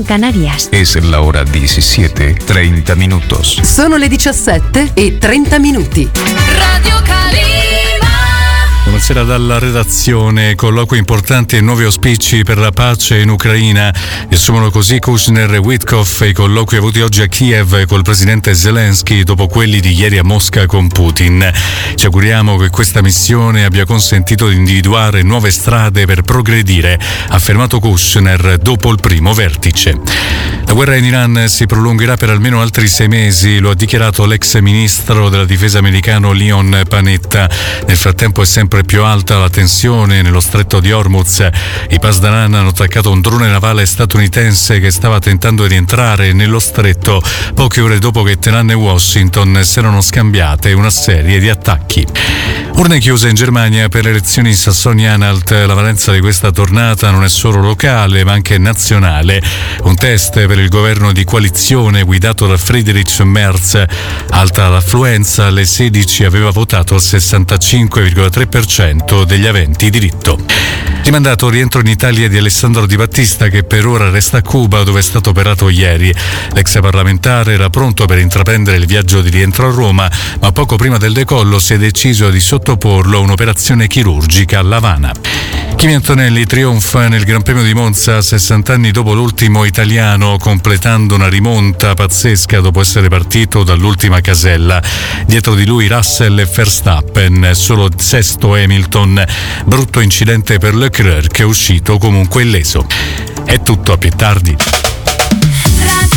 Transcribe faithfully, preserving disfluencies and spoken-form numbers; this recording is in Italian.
Canarias. Es la hora diecisiete, treinta minutos. Sono le diciassette e trenta minuti. Radio Calima. Buonasera dalla redazione. Colloqui importanti e nuovi auspici per la pace in Ucraina. Riassumono così Kushner e Witkoff i colloqui avuti oggi a Kiev col presidente Zelensky dopo quelli di ieri a Mosca con Putin. Ci auguriamo che questa missione abbia consentito di individuare nuove strade per progredire, ha affermato Kushner dopo il primo vertice. La guerra in Iran si prolungherà per almeno altri sei mesi, lo ha dichiarato l'ex ministro della difesa americano Leon Panetta. Nel frattempo è sempre più alta la tensione nello stretto di Hormuz. I Pasdaran hanno attaccato un drone navale statunitense che stava tentando di entrare nello stretto poche ore dopo che Teheran e Washington si erano scambiate una serie di attacchi. Urne chiuse in Germania per le elezioni in Sassonia-Anhalt. La valenza di questa tornata non è solo locale ma anche nazionale. Un test per il governo di coalizione guidato da Friedrich Merz. Alta l'affluenza, alle sedici aveva votato il sessantacinque virgola tre per cento degli aventi diritto. Rimandato il rientro in Italia di Alessandro Di Battista, che per ora resta a Cuba dove è stato operato ieri. L'ex parlamentare era pronto per intraprendere il viaggio di rientro a Roma, ma poco prima del decollo si è deciso di sottoporlo a un'operazione chirurgica a L'Avana. Kimi Antonelli trionfa nel Gran Premio di Monza sessanta anni dopo l'ultimo italiano, completando una rimonta pazzesca dopo essere partito dall'ultima casella. Dietro di lui Russell e Verstappen, solo sesto Hamilton. Brutto incidente per Leclerc, che è uscito comunque illeso. È tutto, a più tardi.